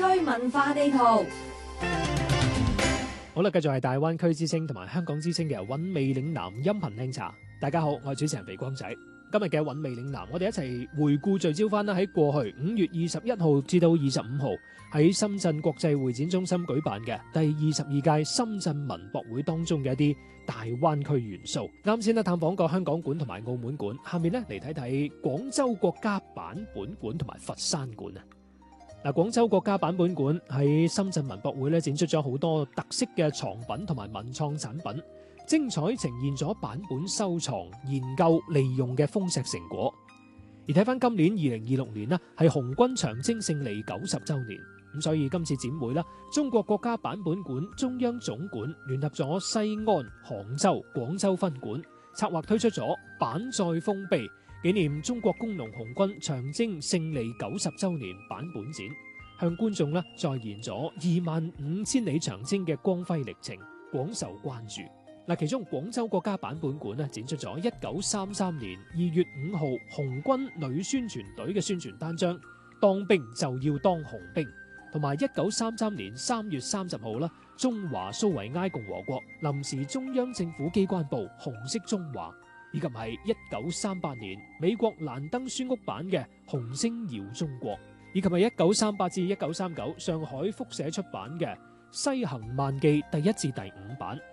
區文化地圖。 好啦，繼續係大灣區之聲同埋香港之聲嘅韻味嶺南音頻靚茶。大家好，我係主持人肥光仔。今日嘅韻味嶺南，我哋一齊回顧聚焦翻啦，喺過去5月21號至到25號喺深圳國際會展中心舉辦嘅第22屆深圳文博會當中嘅一啲大灣區元素。啱先咧探訪過香港館同埋澳門館，下面咧嚟睇睇廣州國家版本館同埋佛山館啊。嗱，廣州國家版本館喺深圳文博會咧展出咗好多特色嘅藏品同埋文創產品，精彩呈現咗版本收藏、研究、利用嘅豐碩成果。而睇翻今年2026年啦，係紅軍長征勝利90週年，咁所以今次展會啦，中國國家版本館中央總館聯合咗西安、杭州、廣州分館，策劃推出咗版載豐碑，紀念中國工農紅軍長征勝利90週年版本展，向觀眾再現咗25000里長征嘅光輝歷程，廣受關注。嗱，其中廣州國家版本館展出咗1933年2月5號紅軍女宣傳隊嘅宣傳單張，當兵就要當紅兵，同埋1933年3月30號中華蘇維埃共和國臨時中央政府機關報紅色中華，以及係1938年美國蘭登書屋版嘅紅星耀中國，以及係1938至1939上海輻社出版嘅西行漫記第1至第5版，